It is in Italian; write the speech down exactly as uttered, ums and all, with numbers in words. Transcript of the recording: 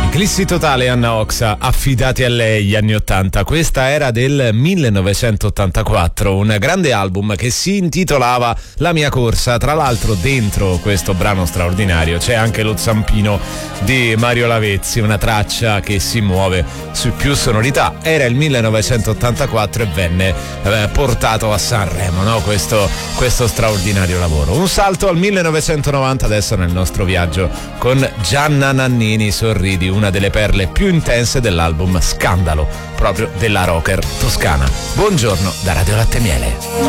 Glissi Totale e Anna Oxa, affidati a lei, gli anni ottanta. Questa era del millenovecentottantaquattro, un grande album che si intitolava La mia corsa. Tra l'altro dentro questo brano straordinario c'è anche lo zampino di Mario Lavezzi, una traccia che si muove su più sonorità. Era il millenovecentottantaquattro e venne eh, portato a Sanremo, no? questo, questo straordinario lavoro. Un salto al millenovecentonovanta adesso nel nostro viaggio con Gianna Nannini, Sorridi, una delle perle più intense dell'album Scandalo, proprio della rocker toscana. Buongiorno da Radio Latte Miele.